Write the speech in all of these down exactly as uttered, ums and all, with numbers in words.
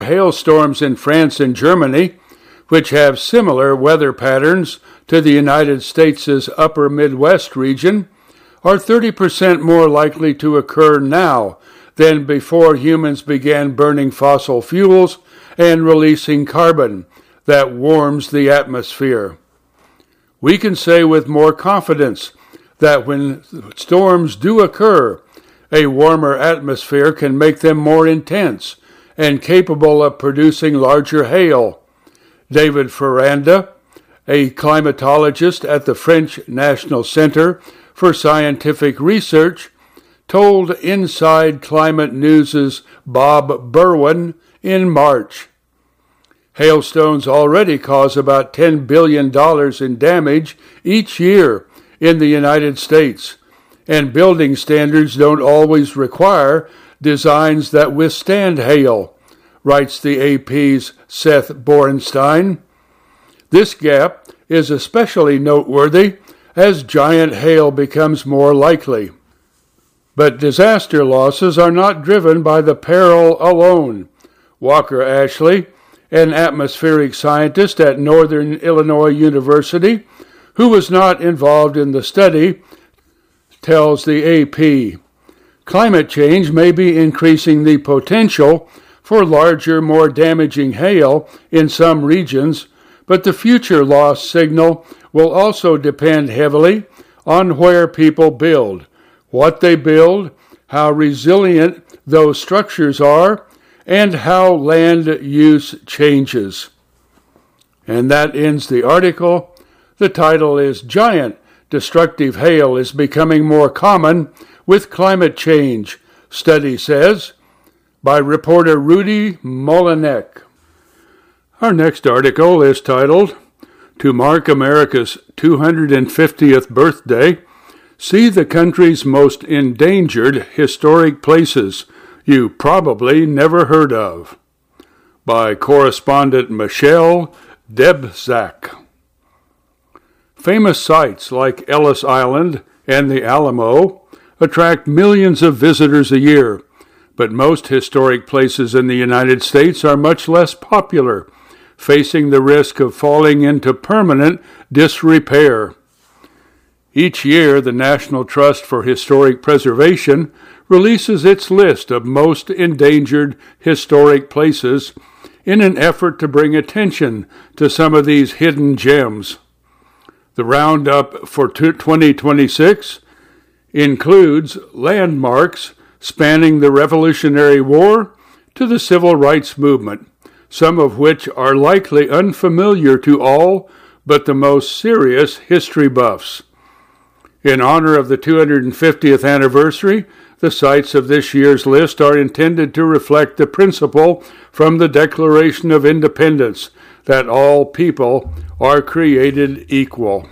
Hailstorms in France and Germany, which have similar weather patterns to the United States' upper Midwest region, are thirty percent more likely to occur now than before humans began burning fossil fuels and releasing carbon that warms the atmosphere. We can say with more confidence that when storms do occur, a warmer atmosphere can make them more intense and capable of producing larger hail. David Ferranda, a climatologist at the French National Center for Scientific Research, told Inside Climate News' Bob Berwin in March. Hailstones already cause about ten billion dollars in damage each year in the United States, and building standards don't always require designs that withstand hail, writes the A P's Seth Borenstein. This gap is especially noteworthy as giant hail becomes more likely. But disaster losses are not driven by the peril alone. Walker Ashley, an atmospheric scientist at Northern Illinois University, who was not involved in the study, tells the A P, climate change may be increasing the potential for larger, more damaging hail in some regions, but the future loss signal will also depend heavily on where people build, what they build, how resilient those structures are, and how land use changes. And that ends the article. The title is Giant Destructive Hail is Becoming More Common with Climate Change, Study Says, by reporter Rudy Molinek. Our next article is titled, To Mark America's two hundred fiftieth Birthday, See the Country's Most Endangered Historic Places You Probably Never Heard Of, by correspondent Michelle Debzak. Famous sites like Ellis Island and the Alamo attract millions of visitors a year, but most historic places in the United States are much less popular, facing the risk of falling into permanent disrepair. Each year, the National Trust for Historic Preservation releases its list of most endangered historic places in an effort to bring attention to some of these hidden gems. The roundup for twenty twenty-six includes landmarks spanning the Revolutionary War to the Civil Rights Movement, some of which are likely unfamiliar to all but the most serious history buffs. In honor of the two hundred fiftieth anniversary, the sites of this year's list are intended to reflect the principle from the Declaration of Independence that all people are created equal.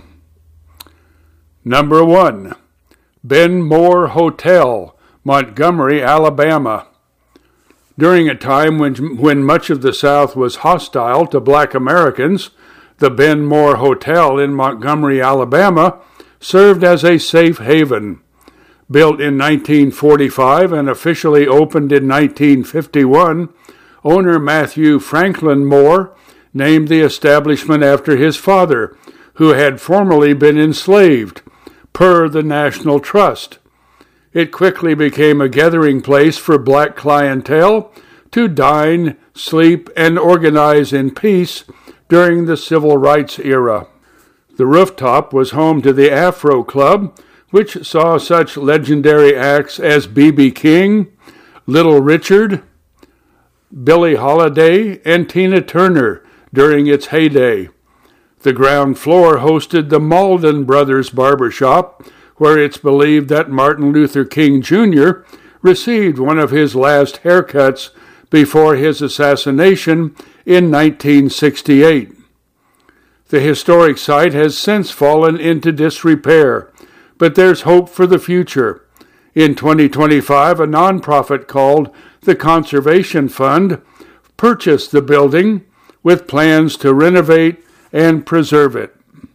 Number one, Ben Moore Hotel, Montgomery, Alabama. During a time when, when much of the South was hostile to black Americans, the Ben Moore Hotel in Montgomery, Alabama, served as a safe haven. Built in nineteen forty-five and officially opened in nineteen fifty-one, owner Matthew Franklin Moore named the establishment after his father, who had formerly been enslaved, per the National Trust. It quickly became a gathering place for black clientele to dine, sleep, and organize in peace during the Civil Rights era. The rooftop was home to the Afro Club, which saw such legendary acts as B B King, Little Richard, Billie Holiday, and Tina Turner during its heyday. The ground floor hosted the Malden Brothers Barbershop, where it's believed that Martin Luther King Junior received one of his last haircuts before his assassination in nineteen sixty-eight. The historic site has since fallen into disrepair, but there's hope for the future. In twenty twenty-five, a nonprofit called the Conservation Fund purchased the building with plans to renovate and preserve it.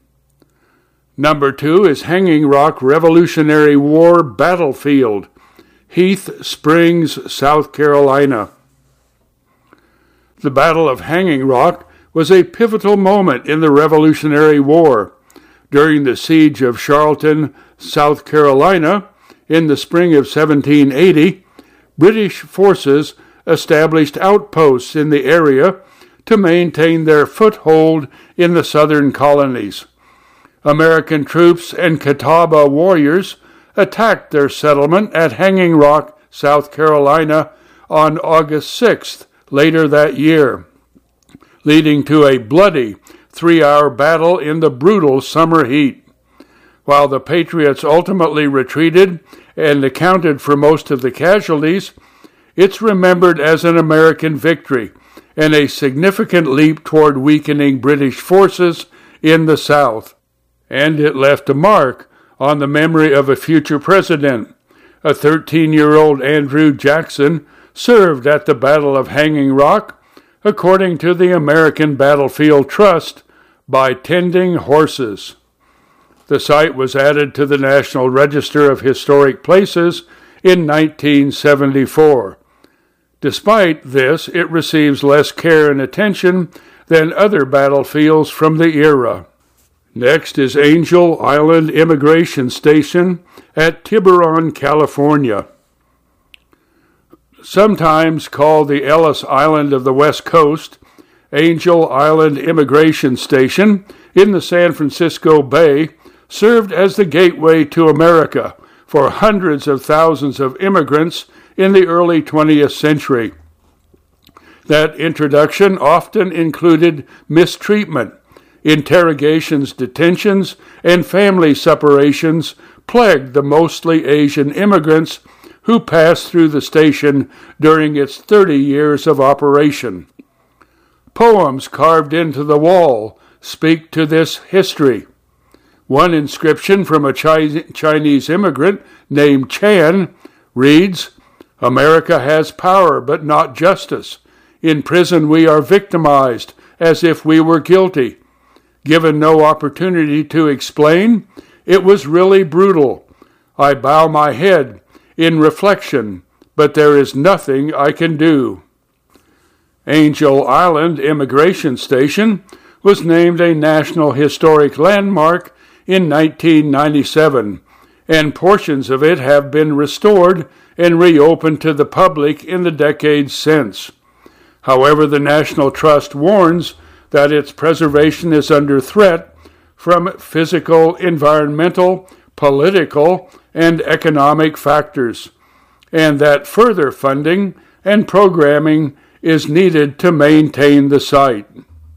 Number two is Hanging Rock Revolutionary War Battlefield, Heath Springs, South Carolina. The Battle of Hanging Rock was a pivotal moment in the Revolutionary War. During the siege of Charleston, South Carolina, in the spring of seventeen eighty, British forces established outposts in the area to maintain their foothold in the southern colonies. American troops and Catawba warriors attacked their settlement at Hanging Rock, South Carolina, on August sixth, later that year, leading to a bloody three-hour battle in the brutal summer heat. While the Patriots ultimately retreated and accounted for most of the casualties, it's remembered as an American victory and a significant leap toward weakening British forces in the South. And it left a mark on the memory of a future president. A thirteen-year-old Andrew Jackson served at the Battle of Hanging Rock, according to the American Battlefield Trust, by tending horses. The site was added to the National Register of Historic Places in nineteen seventy-four. Despite this, it receives less care and attention than other battlefields from the era. Next is Angel Island Immigration Station at Tiburon, California. Sometimes called the Ellis Island of the West Coast, Angel Island Immigration Station in the San Francisco Bay served as the gateway to America for hundreds of thousands of immigrants in the early twentieth century. That introduction often included mistreatment. Interrogations, detentions, and family separations plagued the mostly Asian immigrants who passed through the station during its thirty years of operation. Poems carved into the wall speak to this history. One inscription from a Chinese immigrant named Chan reads, "America has power but not justice. In prison we are victimized as if we were guilty. Given no opportunity to explain, it was really brutal. I bow my head in reflection, but there is nothing I can do." Angel Island Immigration Station was named a National Historic Landmark in nineteen ninety-seven, and portions of it have been restored and reopened to the public in the decades since. However, the National Trust warns that its preservation is under threat from physical, environmental, political, and economic factors, and that further funding and programming is needed to maintain the site.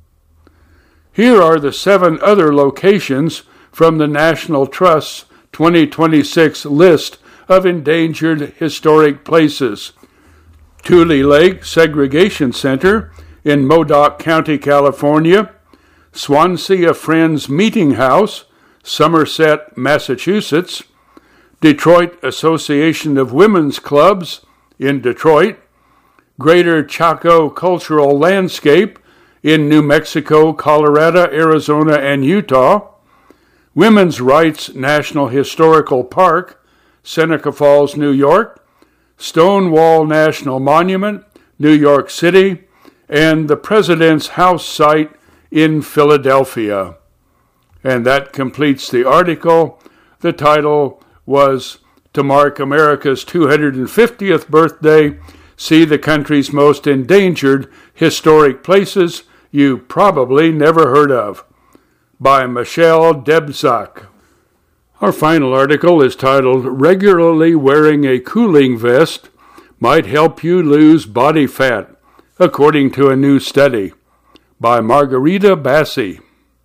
Here are the seven other locations from the National Trust's twenty twenty-six list of endangered historic places. Tule Lake Segregation Center in Modoc County, California, Swansea Friends Meeting House, Somerset, Massachusetts, Detroit Association of Women's Clubs in Detroit, Greater Chaco Cultural Landscape in New Mexico, Colorado, Arizona, and Utah, Women's Rights National Historical Park, Seneca Falls, New York, Stonewall National Monument, New York City, and the President's House site in Philadelphia. And that completes the article. The title was, "To Mark America's two hundred fiftieth Birthday, See the Country's Most Endangered Historic Places You Probably Never Heard Of," by Michelle Debzak. Our final article is titled, "Regularly Wearing a Cooling Vest Might Help You Lose Body Fat, According to a New Study," by Margarita Bassi.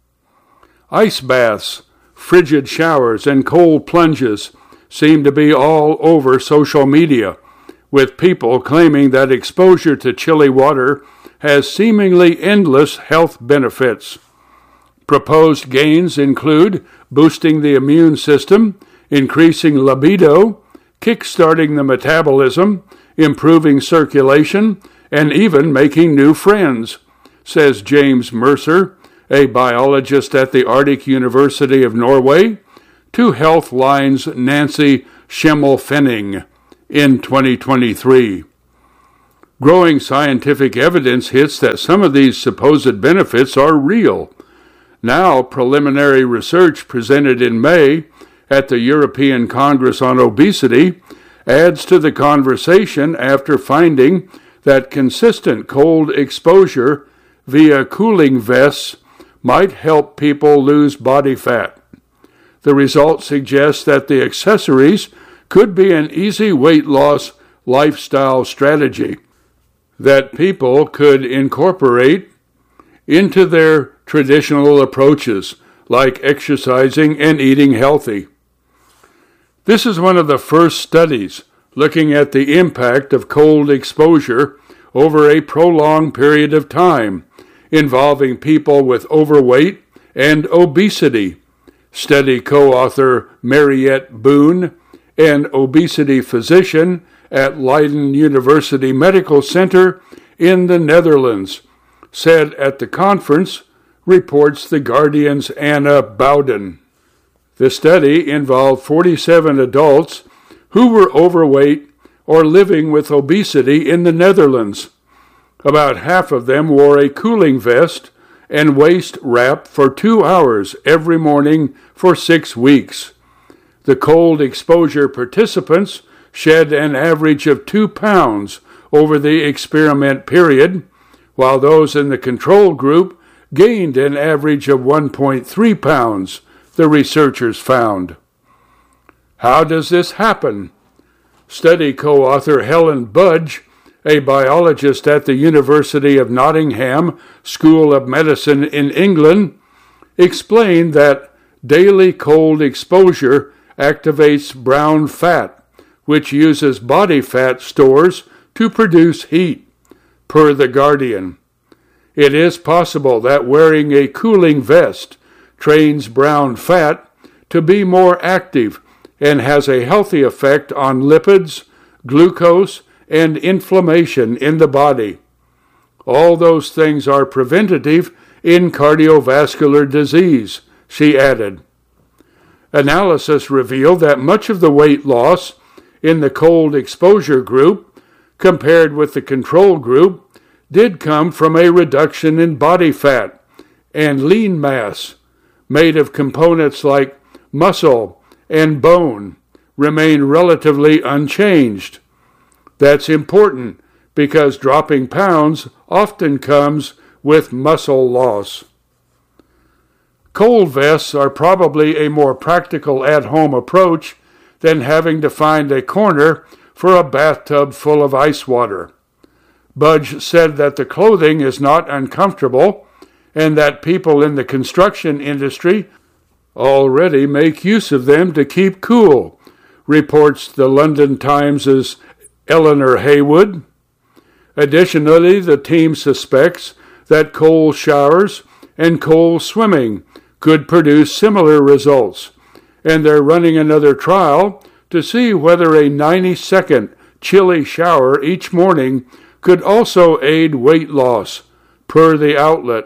Ice baths, frigid showers, and cold plunges seem to be all over social media, with people claiming that exposure to chilly water has seemingly endless health benefits. Proposed gains include boosting the immune system, increasing libido, kick-starting the metabolism, improving circulation, and even making new friends, says James Mercer, a biologist at the Arctic University of Norway, to Healthline's Nancy Schimmelfenning in twenty twenty-three. Growing scientific evidence hits that some of these supposed benefits are real. Now, preliminary research presented in May at the European Congress on Obesity adds to the conversation after finding that consistent cold exposure via cooling vests might help people lose body fat. The results suggest that the accessories could be an easy weight loss lifestyle strategy that people could incorporate into their traditional approaches, like exercising and eating healthy. This is one of the first studies looking at the impact of cold exposure over a prolonged period of time, involving people with overweight and obesity. Study co-author Mariette Boone, an obesity physician at Leiden University Medical Center in the Netherlands, said at the conference, reports The Guardian's Anna Bowden. The study involved forty-seven adults who were overweight or living with obesity in the Netherlands. About half of them wore a cooling vest and waist wrap for two hours every morning for six weeks. The cold exposure participants shed an average of two pounds over the experiment period, while those in the control group gained an average of one point three pounds, the researchers found. How does this happen? Study co-author Helen Budge, a biologist at the University of Nottingham School of Medicine in England, explained that daily cold exposure activates brown fat, which uses body fat stores to produce heat, per The Guardian. It is possible that wearing a cooling vest trains brown fat to be more active and has a healthy effect on lipids, glucose, and inflammation in the body. All those things are preventative in cardiovascular disease, she added. Analysis revealed that much of the weight loss in the cold exposure group, compared with the control group, did come from a reduction in body fat and lean mass, made of components like muscle and bone, remain relatively unchanged. That's important because dropping pounds often comes with muscle loss. Cold vests are probably a more practical at-home approach than having to find a corner for a bathtub full of ice water. Budge said that the clothing is not uncomfortable and that people in the construction industry already make use of them to keep cool, reports the London Times' Eleanor Haywood. Additionally, the team suspects that cold showers and cold swimming could produce similar results, and they're running another trial to see whether a ninety-second chilly shower each morning could also aid weight loss, per the outlet.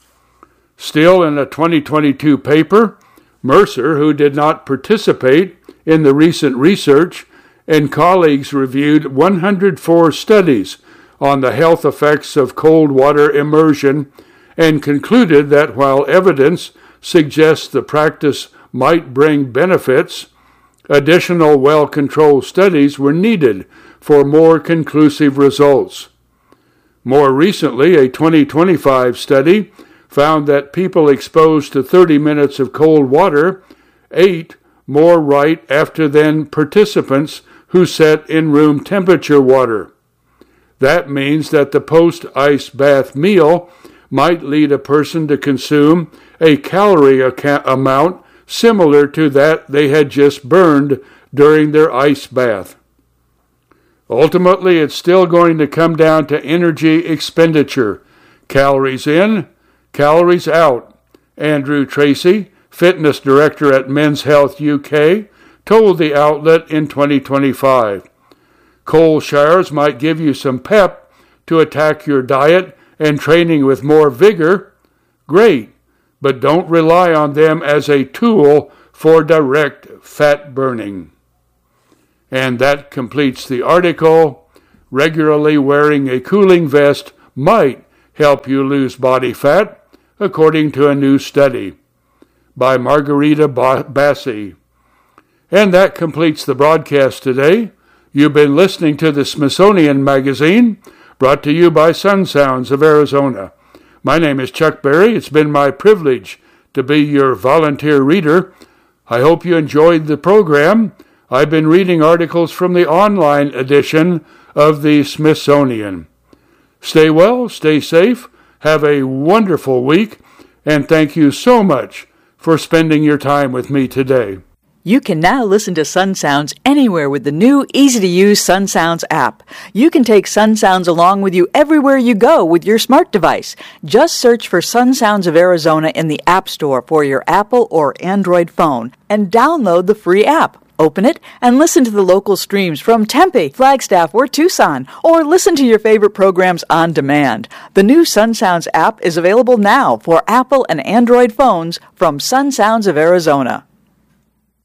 Still, in a twenty twenty-two paper, Mercer, who did not participate in the recent research, and colleagues reviewed one hundred four studies on the health effects of cold water immersion and concluded that while evidence suggests the practice might bring benefits, additional well-controlled studies were needed for more conclusive results. More recently, a twenty twenty-five study found that people exposed to thirty minutes of cold water ate more right after than participants who sat in room temperature water. That means that the post-ice bath meal might lead a person to consume a calorie ac- amount similar to that they had just burned during their ice bath. Ultimately, it's still going to come down to energy expenditure. Calories in, calories out. Andrew Tracy, fitness director at Men's Health U K, told the outlet in twenty twenty-five. Cold showers might give you some pep to attack your diet and training with more vigor. Great, but don't rely on them as a tool for direct fat burning. And that completes the article. regularly wearing a cooling vest might help you lose body fat, according to a new study by Margarita Bassi. And that completes the broadcast today. You've been listening to the Smithsonian Magazine, brought to you by Sun Sounds of Arizona. My name is Chuck Berry. It's been my privilege to be your volunteer reader. I hope you enjoyed the program. I've been reading articles from the online edition of the Smithsonian. Stay well, stay safe, have a wonderful week, and thank you so much for spending your time with me today. You can now listen to Sun Sounds anywhere with the new, easy-to-use Sun Sounds app. You can take Sun Sounds along with you everywhere you go with your smart device. Just search for Sun Sounds of Arizona in the App Store for your Apple or Android phone and download the free app. Open it and listen to the local streams from Tempe, Flagstaff, or Tucson, or listen to your favorite programs on demand. The new Sun Sounds app is available now for Apple and Android phones from Sun Sounds of Arizona.